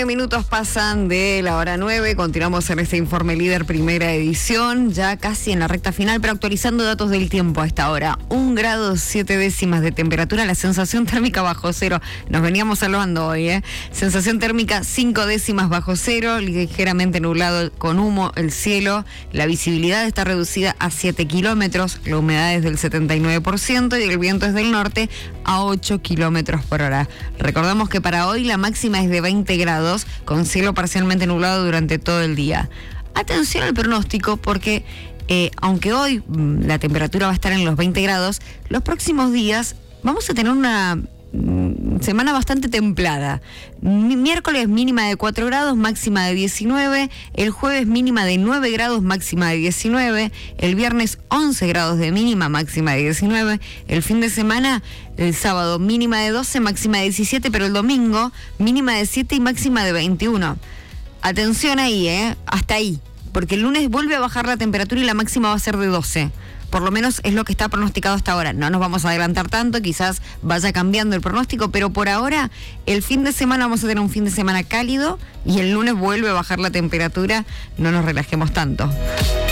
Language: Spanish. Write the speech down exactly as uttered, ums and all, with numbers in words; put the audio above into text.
Minutos pasan de la hora nueve, continuamos en este informe líder primera edición, ya casi en la recta final, pero actualizando datos del tiempo a esta hora. Un grado siete décimas de temperatura, la sensación térmica bajo cero, nos veníamos salvando hoy, ¿eh? Sensación térmica cinco décimas bajo cero, ligeramente nublado con humo el cielo, la visibilidad está reducida a siete kilómetros, la humedad es del setenta y nueve por ciento y el viento es del norte a ocho kilómetros por hora. Recordamos que para hoy la máxima es de veinte grados, con cielo parcialmente nublado durante todo el día. Atención al pronóstico porque eh, aunque hoy mmm, la temperatura va a estar en los veinte grados, los próximos días vamos a tener una mmm, semana bastante templada. Mi- miércoles mínima de cuatro grados, máxima de diecinueve, el jueves mínima de nueve grados, máxima de diecinueve, el viernes once grados de mínima, máxima de diecinueve, el fin de semana el sábado mínima de doce, máxima de diecisiete, pero el domingo mínima de siete y máxima de veintiuno. Atención ahí, ¿eh? Hasta ahí, porque el lunes vuelve a bajar la temperatura y la máxima va a ser de doce. Por lo menos es lo que está pronosticado hasta ahora. No nos vamos a adelantar tanto, quizás vaya cambiando el pronóstico, pero por ahora el fin de semana vamos a tener un fin de semana cálido y el lunes vuelve a bajar la temperatura. No nos relajemos tanto.